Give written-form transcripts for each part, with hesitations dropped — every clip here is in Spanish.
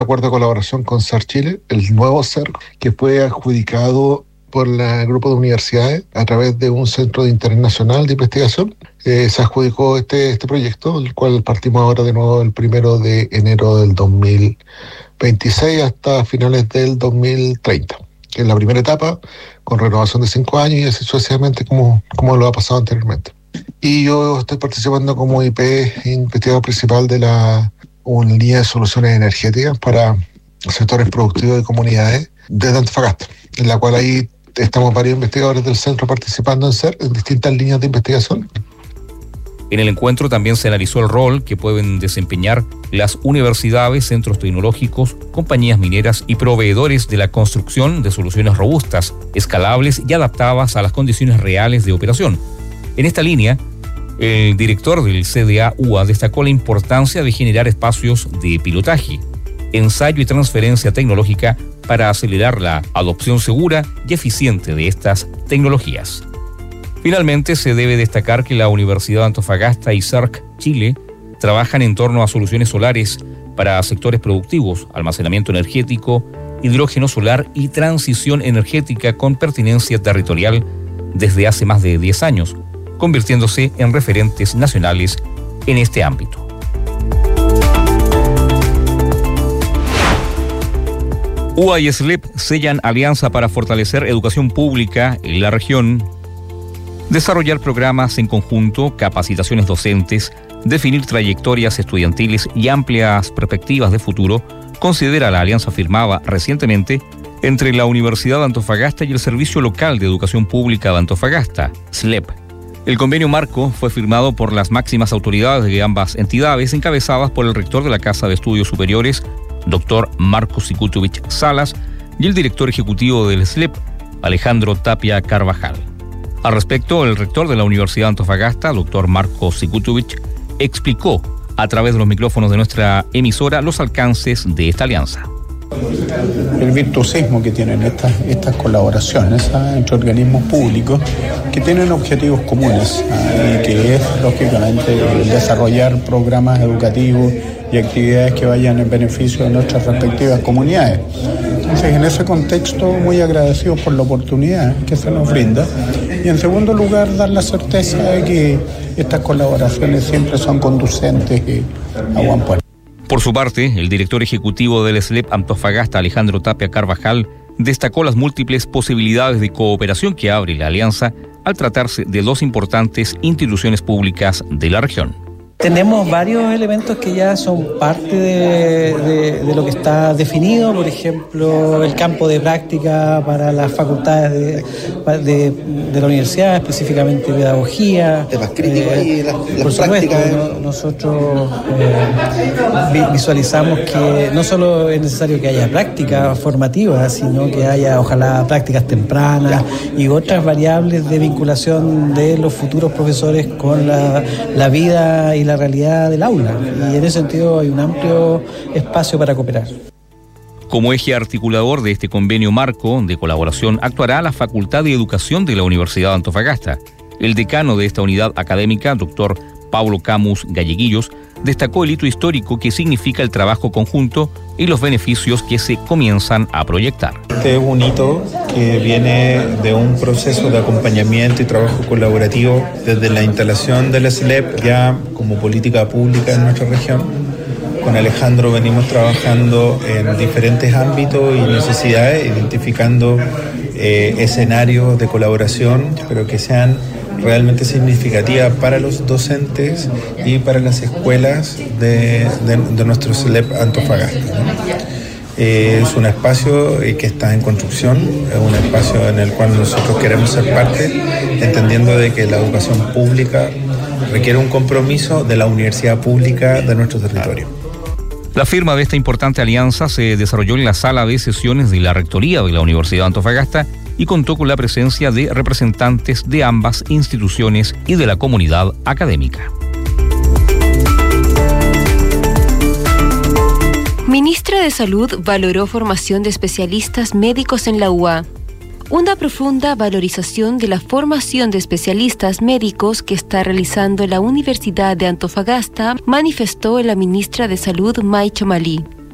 acuerdo de colaboración con SER Chile, el nuevo SER, que fue adjudicado por el grupo de universidades a través de un centro de interés nacional de investigación. Se adjudicó este proyecto, el cual partimos ahora de nuevo el 1 de enero del 2026 hasta finales del 2030, que es la primera etapa, con renovación de 5 años y así sucesivamente como lo ha pasado anteriormente. Y yo estoy participando como IP investigador principal de la unidad de soluciones energéticas para sectores productivos y comunidades desde Antofagasta, en la cual ahí estamos varios investigadores del centro participando en SER en distintas líneas de investigación. En el encuentro también se analizó el rol que pueden desempeñar las universidades, centros tecnológicos, compañías mineras y proveedores de la construcción de soluciones robustas, escalables y adaptadas a las condiciones reales de operación. En esta línea, el director del CDA-UA destacó la importancia de generar espacios de pilotaje, ensayo y transferencia tecnológica para acelerar la adopción segura y eficiente de estas tecnologías. Finalmente, se debe destacar que la Universidad de Antofagasta y SER Chile trabajan en torno a soluciones solares para sectores productivos, almacenamiento energético, hidrógeno solar y transición energética con pertinencia territorial desde hace más de 10 años, convirtiéndose en referentes nacionales en este ámbito. UA y SLEP sellan alianza para fortalecer educación pública en la región, desarrollar programas en conjunto, capacitaciones docentes, definir trayectorias estudiantiles y amplias perspectivas de futuro, considera la alianza firmada recientemente entre la Universidad de Antofagasta y el Servicio Local de Educación Pública de Antofagasta, SLEP. El convenio marco fue firmado por las máximas autoridades de ambas entidades, encabezadas por el rector de la Casa de Estudios Superiores, Dr. Marco Sikutovich Salas, y el director ejecutivo del SLEP, Alejandro Tapia Carvajal. Al respecto, el rector de la Universidad de Antofagasta, Dr. Marco Sikutovich, explicó a través de los micrófonos de nuestra emisora los alcances de esta alianza. El virtuosismo que tienen estas colaboraciones entre organismos públicos que tienen objetivos comunes y que es, lógicamente, desarrollar programas educativos y actividades que vayan en beneficio de nuestras respectivas comunidades. Entonces, en ese contexto, muy agradecidos por la oportunidad que se nos brinda. Y en segundo lugar, dar la certeza de que estas colaboraciones siempre son conducentes a buen puerto. Por su parte, el director ejecutivo del SLEP Antofagasta, Alejandro Tapia Carvajal, destacó las múltiples posibilidades de cooperación que abre la alianza al tratarse de dos importantes instituciones públicas de la región. Tenemos varios elementos que ya son parte de lo que está definido, por ejemplo, el campo de práctica para las facultades de la universidad, específicamente pedagogía. Temas críticos y las por supuesto, nosotros visualizamos que no solo es necesario que haya prácticas formativas, sino que haya, ojalá, prácticas tempranas y otras variables de vinculación de los futuros profesores con la vida y la realidad del aula, y en ese sentido hay un amplio espacio para cooperar. Como eje articulador de este convenio marco de colaboración actuará la Facultad de Educación de la Universidad de Antofagasta. El decano de esta unidad académica, doctor Paulo Camus Galleguillos, destacó el hito histórico que significa el trabajo conjunto y los beneficios que se comienzan a proyectar. Este es un hito que viene de un proceso de acompañamiento y trabajo colaborativo desde la instalación del SLEP ya como política pública en nuestra región. Con Alejandro venimos trabajando en diferentes ámbitos y necesidades, identificando escenarios de colaboración, pero que sean realmente significativa para los docentes y para las escuelas de nuestro SLEP Antofagasta, ¿no? Es un espacio que está en construcción, es un espacio en el cual nosotros queremos ser parte, entendiendo de que la educación pública requiere un compromiso de la universidad pública de nuestro territorio. La firma de esta importante alianza se desarrolló en la sala de sesiones de la Rectoría de la Universidad de Antofagasta y contó con la presencia de representantes de ambas instituciones y de la comunidad académica. Ministra de Salud valoró formación de especialistas médicos en la UA. Una profunda valorización de la formación de especialistas médicos que está realizando la Universidad de Antofagasta, manifestó la ministra de Salud, May Chamalí.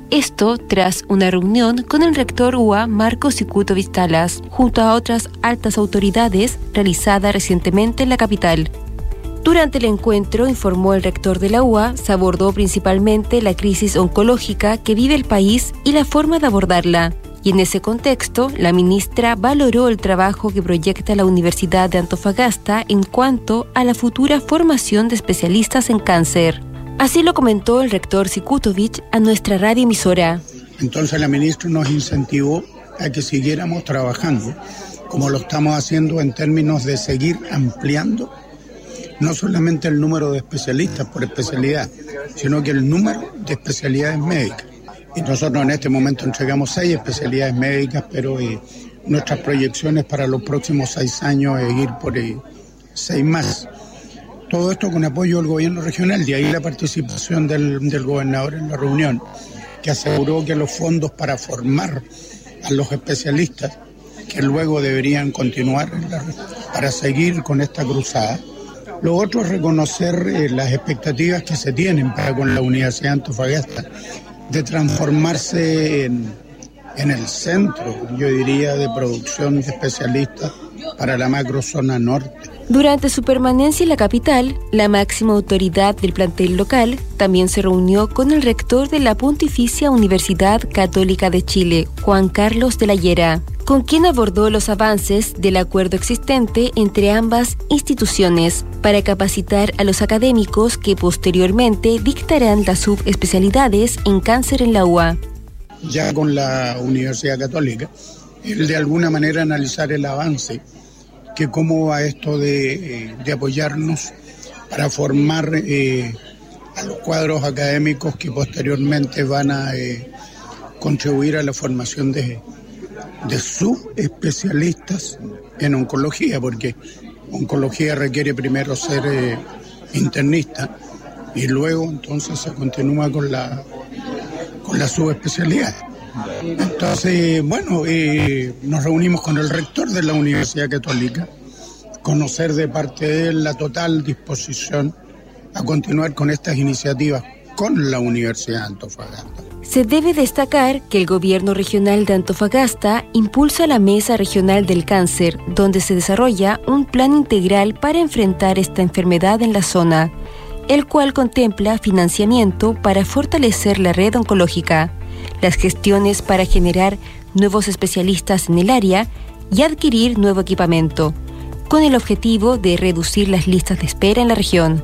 Esto tras una reunión con el rector UA Marco Sikutovich Talas, junto a otras altas autoridades, realizada recientemente en la capital. Durante el encuentro, informó el rector de la UA, se abordó principalmente la crisis oncológica que vive el país y la forma de abordarla. Y en ese contexto, la ministra valoró el trabajo que proyecta la Universidad de Antofagasta en cuanto a la futura formación de especialistas en cáncer. Así lo comentó el rector Sikutovich a nuestra radioemisora. Entonces la ministra nos incentivó a que siguiéramos trabajando, como lo estamos haciendo en términos de seguir ampliando no solamente el número de especialistas por especialidad, sino que el número de especialidades médicas. Y nosotros en este momento entregamos 6 especialidades médicas, pero nuestras proyecciones para los próximos 6 años es ir por 6 más. Todo esto con apoyo del gobierno regional, de ahí la participación del gobernador en la reunión, que aseguró que los fondos para formar a los especialistas, que luego deberían continuar para seguir con esta cruzada. Lo otro es reconocer las expectativas que se tienen para con la Universidad de Antofagasta, de transformarse en el centro, yo diría, de producción de especialistas para la macrozona norte. Durante su permanencia en la capital, la máxima autoridad del plantel local también se reunió con el rector de la Pontificia Universidad Católica de Chile, Juan Carlos de la Llera, con quien abordó los avances del acuerdo existente entre ambas instituciones para capacitar a los académicos que posteriormente dictarán las subespecialidades en cáncer en la UA. Ya con la Universidad Católica, el de alguna manera analizar el avance, que cómo va esto de apoyarnos para formar a los cuadros académicos que posteriormente van a contribuir a la formación de subespecialistas en oncología, porque oncología requiere primero ser internista y luego entonces se continúa con la subespecialidad. Entonces, bueno, nos reunimos con el rector de la Universidad Católica, conocer de parte de él la total disposición a continuar con estas iniciativas con la Universidad de Antofagasta. Se debe destacar que el gobierno regional de Antofagasta impulsa la Mesa Regional del Cáncer, donde se desarrolla un plan integral para enfrentar esta enfermedad en la zona, el cual contempla financiamiento para fortalecer la red oncológica, las gestiones para generar nuevos especialistas en el área y adquirir nuevo equipamiento, con el objetivo de reducir las listas de espera en la región.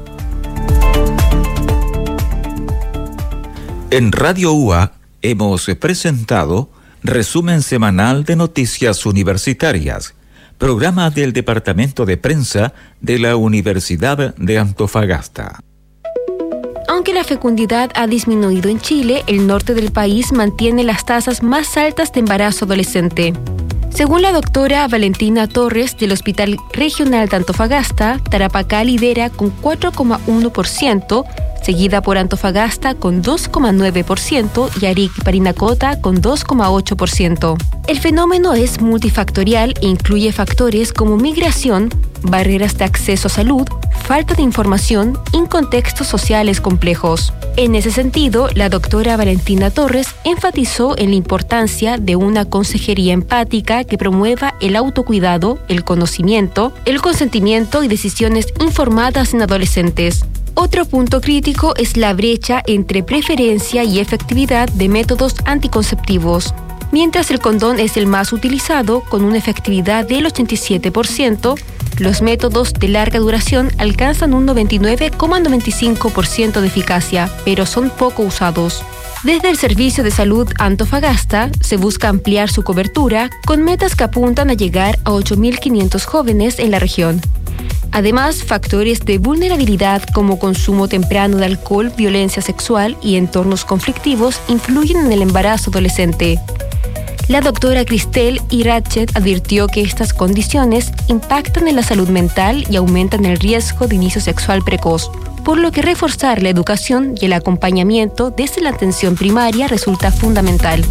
En Radio UA hemos presentado Resumen Semanal de Noticias Universitarias, programa del Departamento de Prensa de la Universidad de Antofagasta. Aunque la fecundidad ha disminuido en Chile, el norte del país mantiene las tasas más altas de embarazo adolescente. Según la doctora Valentina Torres del Hospital Regional de Antofagasta, Tarapacá lidera con 4,1%, seguida por Antofagasta con 2,9% y Arica y Parinacota con 2,8%. El fenómeno es multifactorial e incluye factores como migración, barreras de acceso a salud, falta de información y contextos sociales complejos. En ese sentido, la doctora Valentina Torres enfatizó en la importancia de una consejería empática que promueva el autocuidado, el conocimiento, el consentimiento y decisiones informadas en adolescentes. Otro punto crítico es la brecha entre preferencia y efectividad de métodos anticonceptivos. Mientras el condón es el más utilizado, con una efectividad del 87%, los métodos de larga duración alcanzan un 99,95% de eficacia, pero son poco usados. Desde el Servicio de Salud Antofagasta se busca ampliar su cobertura con metas que apuntan a llegar a 8.500 jóvenes en la región. Además, factores de vulnerabilidad como consumo temprano de alcohol, violencia sexual y entornos conflictivos influyen en el embarazo adolescente. La doctora Cristel Ratchet advirtió que estas condiciones impactan en la salud mental y aumentan el riesgo de inicio sexual precoz, por lo que reforzar la educación y el acompañamiento desde la atención primaria resulta fundamental.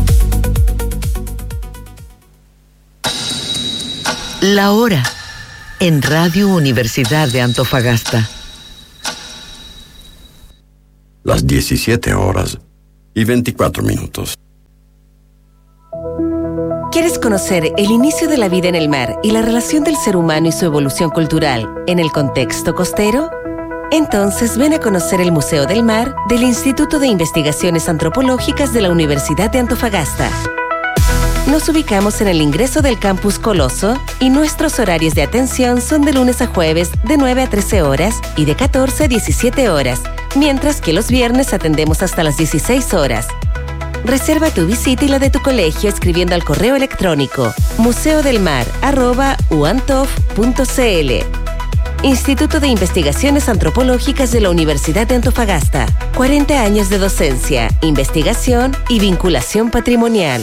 La hora en Radio Universidad de Antofagasta. Las 17 horas, 6:24. ¿Quieres conocer el inicio de la vida en el mar y la relación del ser humano y su evolución cultural en el contexto costero? Entonces ven a conocer el Museo del Mar del Instituto de Investigaciones Antropológicas de la Universidad de Antofagasta. Nos ubicamos en el ingreso del Campus Coloso y nuestros horarios de atención son de lunes a jueves de 9 a 13 horas y de 14 a 17 horas, mientras que los viernes atendemos hasta las 16 horas. Reserva tu visita y la de tu colegio escribiendo al correo electrónico museodelmar@uantof.cl. Instituto de Investigaciones Antropológicas de la Universidad de Antofagasta. 40 años de docencia, investigación y vinculación patrimonial.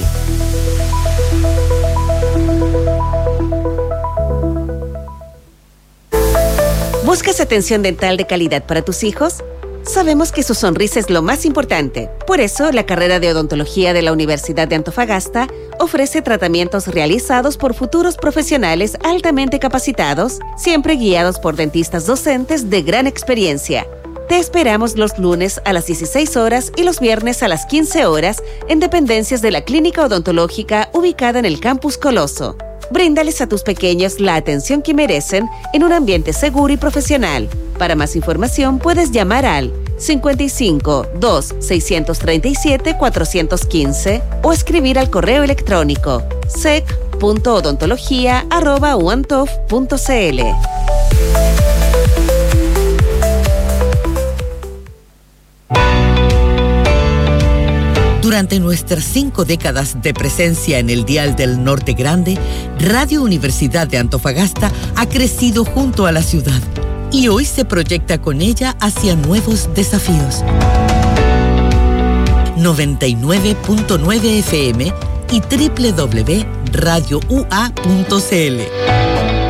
¿Buscas atención dental de calidad para tus hijos? Sabemos que su sonrisa es lo más importante. Por eso, la carrera de odontología de la Universidad de Antofagasta ofrece tratamientos realizados por futuros profesionales altamente capacitados, siempre guiados por dentistas docentes de gran experiencia. Te esperamos los lunes a las 16 horas y los viernes a las 15 horas en dependencias de la Clínica Odontológica ubicada en el Campus Coloso. Bríndales a tus pequeños la atención que merecen en un ambiente seguro y profesional. Para más información puedes llamar al 55 2 637 415 o escribir al correo electrónico sec.odontología@uantof.cl. Durante nuestras 5 décadas de presencia en el dial del Norte Grande, Radio Universidad de Antofagasta ha crecido junto a la ciudad y hoy se proyecta con ella hacia nuevos desafíos. 99.9 FM y www.radioua.cl.